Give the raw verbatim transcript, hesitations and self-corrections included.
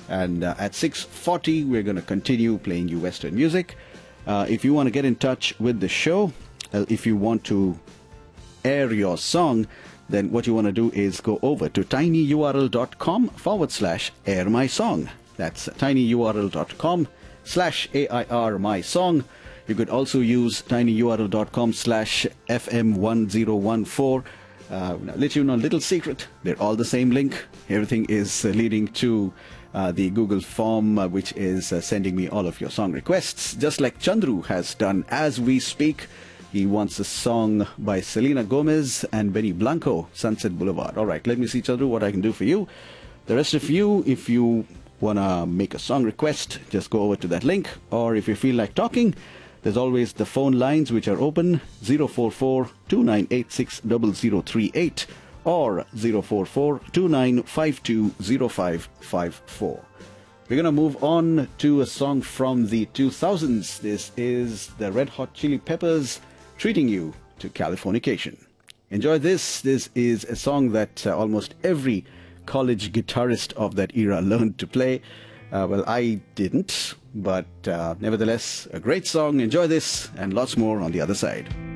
And uh, at six forty, we're going to continue playing you Western music. Uh, if you want to get in touch with the show, uh, if you want to air your song, then what you want to do is go over to tinyurl.com forward slash air my song. That's tinyurl.com slash A-I-R my song. You could also use tinyurl.com slash FM1014. Uh, I'll let you know a little secret. They're all the same link. Everything is uh, leading to uh, the Google form, uh, which is uh, sending me all of your song requests, just like Chandru has done as we speak. He wants a song by Selena Gomez and Benny Blanco, Sunset Boulevard. All right, let me see, Chandru, what I can do for you. The rest of you, if you want to make a song request, just go over to that link. Or if you feel like talking, there's always the phone lines which are open, zero four four, two nine eight six, zero zero three eight or zero four four, two nine five two, zero five five four. We're going to move on to a song from the two thousands. This is the Red Hot Chili Peppers, Treating You to Californication. Enjoy this. This is a song that uh, almost every college guitarist of that era learned to play. Uh, well, I didn't, but uh, nevertheless, a great song. Enjoy this and lots more on the other side.